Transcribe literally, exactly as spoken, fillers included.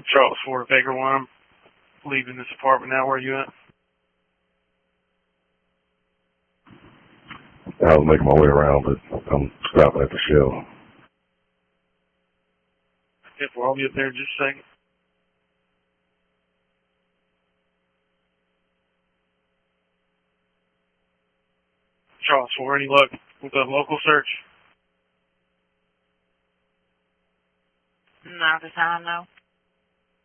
Charles Ford, Baker One. I'm leaving this apartment now. Where are you at? I was making my way around, but I'm stopping at the Shell. Yep, well, I'll be up there in just a second. Charles Ford, any luck with the local search? Not at the time, no.